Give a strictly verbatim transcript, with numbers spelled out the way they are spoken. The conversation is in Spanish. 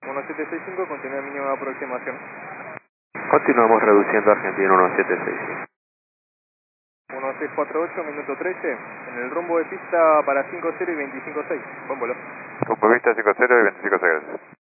uno siete seis cinco, continúa mínima aproximación. Continuamos reduciendo Argentina uno siete seis cinco. uno seis cuatro ocho, minuto trece, en el rumbo de pista para cinco cero y veinticinco seis. Buen vuelo. Rumbo de pista cinco cero y veinticinco seis.